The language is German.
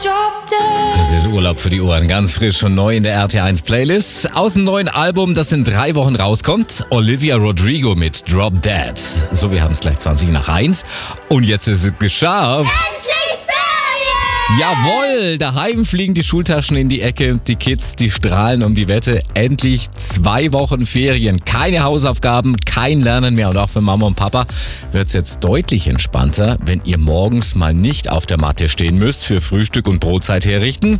Das ist Urlaub für die Ohren, ganz frisch und neu in der RT1 Playlist. Aus dem neuen Album, das in 3 Wochen rauskommt, Olivia Rodrigo mit Drop Dead. So, wir haben es gleich 20 nach 1 und jetzt ist es geschafft. Jawohl, daheim fliegen die Schultaschen in die Ecke, die Kids, die strahlen um die Wette. Endlich 2 Wochen Ferien, keine Hausaufgaben, kein Lernen mehr und auch für Mama und Papa wird es jetzt deutlich entspannter, wenn ihr morgens mal nicht auf der Matte stehen müsst, für Frühstück und Brotzeit herrichten.